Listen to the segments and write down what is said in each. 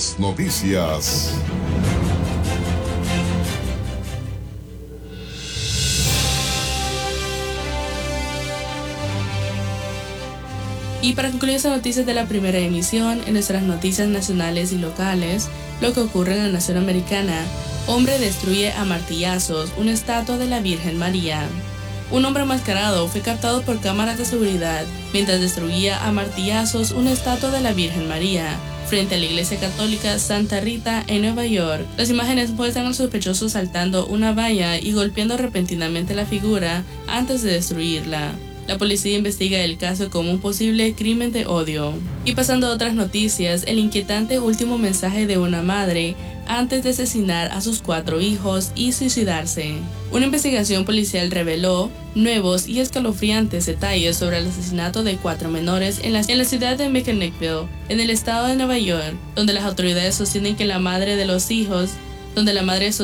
las noticias. Y para concluir estas noticias de la primera emisión, en nuestras noticias nacionales y locales, lo que ocurre en la nación americana: hombre destruye a martillazos una estatua de la Virgen María. Un hombre enmascarado fue captado por cámaras de seguridad mientras destruía a martillazos una estatua de la Virgen María frente a la iglesia católica Santa Rita en Nueva York. Las imágenes muestran al sospechoso saltando una valla y golpeando repentinamente la figura antes de destruirla. La policía investiga el caso como un posible crimen de odio. Y pasando a otras noticias, el inquietante último mensaje de una madre antes de asesinar a sus 4 hijos y suicidarse. Una investigación policial reveló nuevos y escalofriantes detalles sobre el asesinato de 4 menores en la ciudad de Mechanicsville, en el estado de Nueva York, donde las autoridades sostienen que la madre de los hijos donde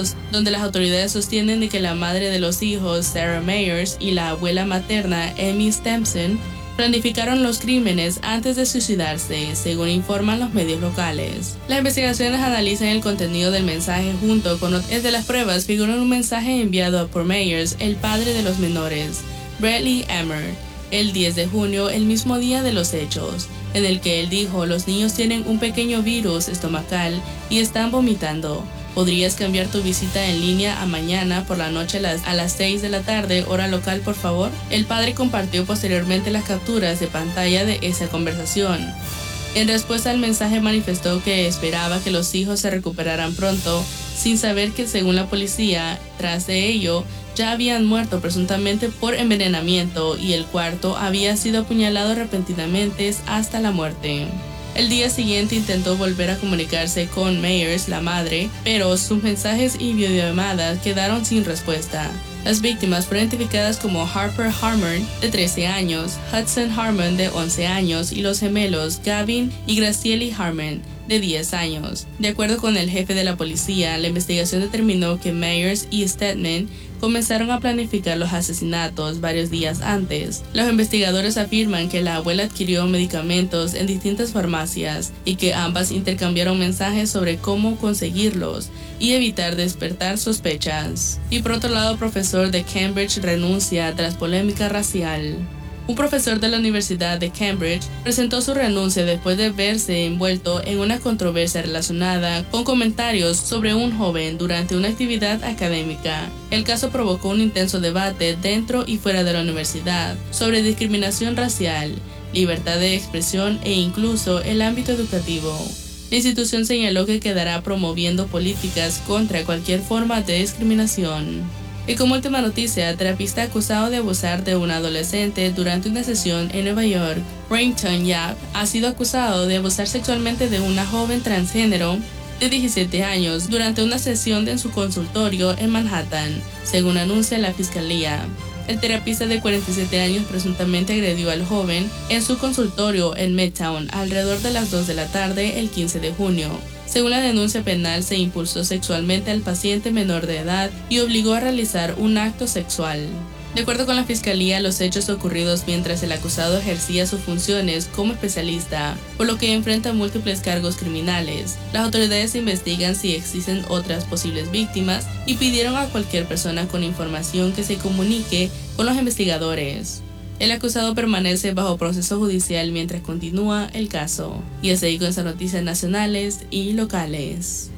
las autoridades sostienen de que la madre de los hijos, Sarah Myers, y la abuela materna, Amy Stimson, planificaron los crímenes antes de suicidarse, según informan los medios locales. Las investigaciones analizan el contenido del mensaje junto con entre las pruebas figuran un mensaje enviado por Myers, el padre de los menores, Bradley Ammer, el 10 de junio, el mismo día de los hechos, en el que él dijo: los niños tienen un pequeño virus estomacal y están vomitando. ¿Podrías cambiar tu visita en línea a mañana por la noche a las 6 de la tarde, hora local, por favor? El padre compartió posteriormente las capturas de pantalla de esa conversación. En respuesta al mensaje manifestó que esperaba que los hijos se recuperaran pronto, sin saber que, según la policía, tras de ello, ya habían muerto presuntamente por envenenamiento y el cuarto había sido apuñalado repentinamente hasta la muerte. El día siguiente intentó volver a comunicarse con Myers, la madre, pero sus mensajes y videollamadas quedaron sin respuesta. Las víctimas fueron identificadas como Harper Harmon, de 13 años, Hudson Harmon, de 11 años, y los gemelos Gavin y Graciela Harmon, de 10 años. De acuerdo con el jefe de la policía, la investigación determinó que Myers y Stedman comenzaron a planificar los asesinatos varios días antes. Los investigadores afirman que la abuela adquirió medicamentos en distintas farmacias y que ambas intercambiaron mensajes sobre cómo conseguirlos y evitar despertar sospechas. Y por otro lado, el profesor de Cambridge renuncia tras polémica racial. Un profesor de la Universidad de Cambridge presentó su renuncia después de verse envuelto en una controversia relacionada con comentarios sobre un joven durante una actividad académica. El caso provocó un intenso debate dentro y fuera de la universidad sobre discriminación racial, libertad de expresión e incluso el ámbito educativo. La institución señaló que quedará promoviendo políticas contra cualquier forma de discriminación. Y como última noticia, terapista acusado de abusar de una adolescente durante una sesión en Nueva York. Remington Yap ha sido acusado de abusar sexualmente de una joven transgénero de 17 años durante una sesión en su consultorio en Manhattan, según anuncia la fiscalía. El terapista de 47 años presuntamente agredió al joven en su consultorio en Midtown alrededor de las 2 de la tarde el 15 de junio. Según la denuncia penal, se impulsó sexualmente al paciente menor de edad y obligó a realizar un acto sexual. De acuerdo con la fiscalía, los hechos ocurridos mientras el acusado ejercía sus funciones como especialista, por lo que enfrenta múltiples cargos criminales. Las autoridades investigan si existen otras posibles víctimas y pidieron a cualquier persona con información que se comunique con los investigadores. El acusado permanece bajo proceso judicial mientras continúa el caso. Y hasta ahí con estas noticias nacionales y locales.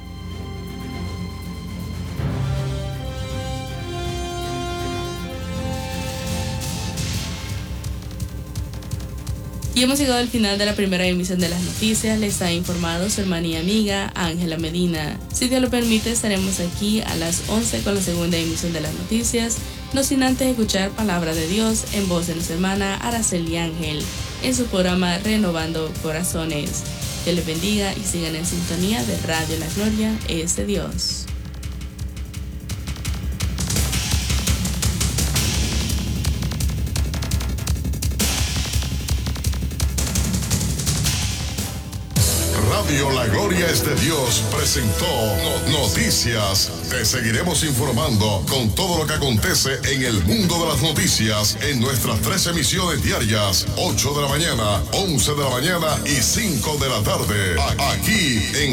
Y hemos llegado al final de la primera emisión de las noticias. Les ha informado su hermana y amiga Ángela Medina. Si Dios lo permite, estaremos aquí a las 11 con la segunda emisión de las noticias, no sin antes escuchar palabra de Dios en voz de nuestra hermana Araceli Ángel en su programa Renovando Corazones. Que les bendiga y sigan en sintonía de Radio La Gloria es de Dios. Radio La Gloria es de Dios presentó Noticias. Te seguiremos informando con todo lo que acontece en el mundo de las noticias en nuestras 3 emisiones diarias, 8 de la mañana, 11 de la mañana y 5 de la tarde, aquí en